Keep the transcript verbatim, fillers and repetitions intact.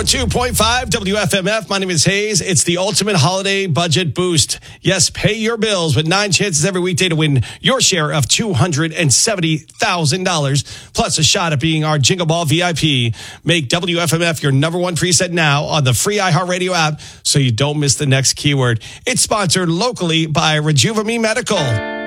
oh two point five W F M F. My name is Hayes. It's the ultimate holiday budget boost. Yes, pay your bills with nine chances every weekday to win your share of two hundred seventy thousand dollars, plus a shot at being our Jingle Ball V I P. Make W F M F your number one preset now on the free iHeartRadio app so you don't miss the next keyword. It's sponsored locally by Rejuvenate Medical.